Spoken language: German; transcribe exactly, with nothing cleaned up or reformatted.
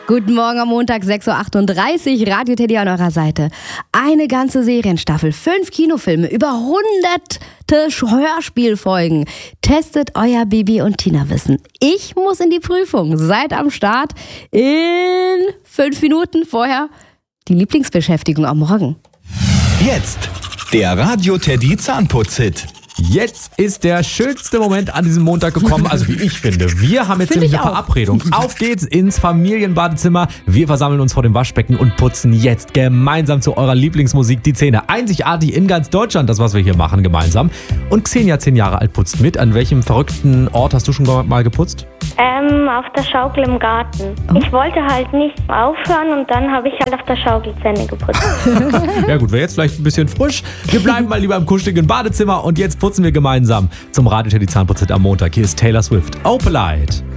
Guten Morgen am Montag, sechs Uhr achtunddreißig, Radio Teddy an eurer Seite. Eine ganze Serienstaffel, fünf Kinofilme, über hunderte Hörspielfolgen. Testet euer Bibi und Tina-Wissen. Ich muss in die Prüfung. Seid am Start in fünf Minuten vorher die Lieblingsbeschäftigung am Morgen. Jetzt der Radio Teddy Zahnputz-Hit. Jetzt ist der schönste Moment an diesem Montag gekommen, also wie ich finde. Wir haben jetzt Find nämlich ich eine auch. Verabredung. Auf geht's ins Familienbadezimmer. Wir versammeln uns vor dem Waschbecken und putzen jetzt gemeinsam zu eurer Lieblingsmusik die Zähne. Einzigartig in ganz Deutschland, das was wir hier machen gemeinsam. Und Xenia, zehn Jahre alt, putzt mit. An welchem verrückten Ort hast du schon mal geputzt? Ähm, auf der Schaukel im Garten. Oh. Ich wollte halt nicht aufhören und dann habe ich halt auf der Schaukel Zähne geputzt. Ja gut, wäre jetzt vielleicht ein bisschen frisch. Wir bleiben mal lieber im kuscheligen Badezimmer und jetzt putzen wir gemeinsam zum Radio Teddy Zahnputz-Hit am Montag. Hier ist Taylor Swift. Opalite.